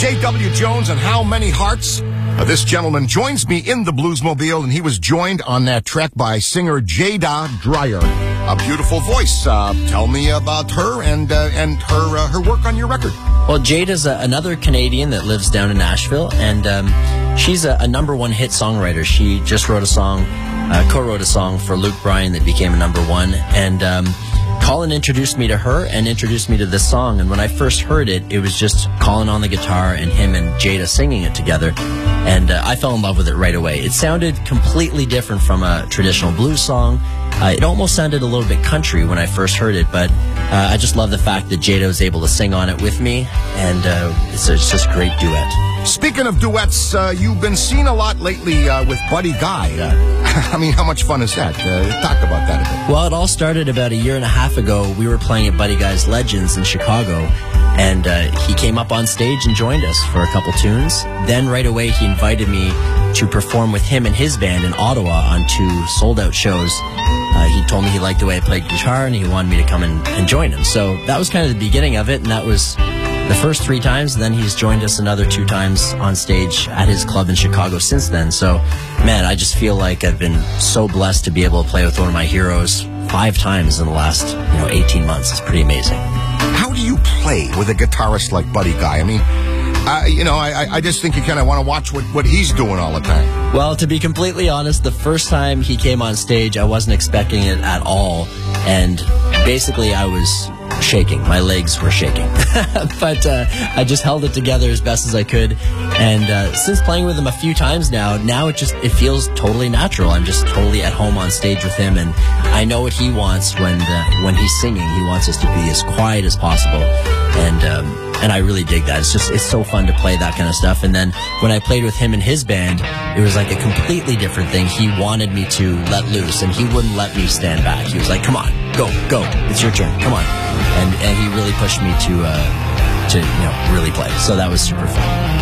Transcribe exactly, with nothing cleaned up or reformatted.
J W. Jones and How Many Hearts. Uh, this gentleman joins me in the Bluesmobile, and he was joined on that trek by singer Jada Dreyer. A beautiful voice. Uh, tell me about her and uh, and her uh, her work on your record. Well, Jada's a, another Canadian that lives down in Nashville, and um, she's a, a number one hit songwriter. She just wrote a song, uh, co-wrote a song for Luke Bryan that became a number one, and um, Colin introduced me to her and introduced me to this song, and when I first heard it, it was just Colin on the guitar and him and Jada singing it together, and uh, I fell in love with it right away. It sounded completely different from a traditional blues song. Uh, it almost sounded a little bit country when I first heard it, but uh, I just love the fact that Jada was able to sing on it with me, and uh, it's, it's just a great duet. Speaking of duets, uh, you've been seen a lot lately uh, with Buddy Guy. Uh, I mean, how much fun is that? Uh, talk about that a bit. Well, it all started about a year and a half ago. We were playing at Buddy Guy's Legends in Chicago, and uh, he came up on stage and joined us for a couple tunes. Then right away he invited me to perform with him and his band in Ottawa on two sold-out shows. Uh, he told me he liked the way I played guitar, and he wanted me to come and, and join him. So that was kind of the beginning of it, and that was the first three times. Then he's joined us another two times on stage at his club in Chicago since then. So, man, I just feel like I've been so blessed to be able to play with one of my heroes five times in the last, you know, eighteen months. It's pretty amazing. How do you play with a guitarist like Buddy Guy? I mean, uh, you know, I, I just think you kind of want to watch what, what he's doing all the time. Well, to be completely honest, the first time he came on stage, I wasn't expecting it at all. And basically, I was shaking. My legs were shaking. But uh, I just held it together as best as I could. And uh, since playing with him a few times now, now it just it feels totally natural. I'm just totally at home on stage with him, and I know what he wants when uh, when he's singing. He wants us to be as quiet as possible, and um, and I really dig that. It's just it's so fun to play that kind of stuff. And then when I played with him and his band, it was like a completely different thing. He wanted me to let loose, and he wouldn't let me stand back. He was like, "Come on, go, go! It's your turn. Come on!" And and he really pushed me to uh, to you know really play. So that was super fun.